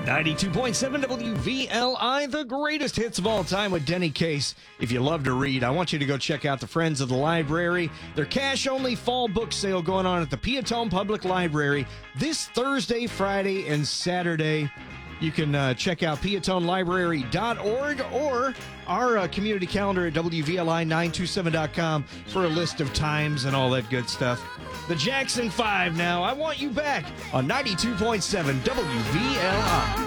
92.7 WVLI, the greatest hits of all time with Denny Case. If you love to read, I want you to go check out the Friends of the Library. Their cash-only fall book sale going on at the Piatone Public Library this Thursday, Friday, and Saturday. You can check out piatonelibrary.org or our community calendar at WVLI927.com for a list of times and all that good stuff. The Jackson 5 now. I want you back on 92.7 WVLI.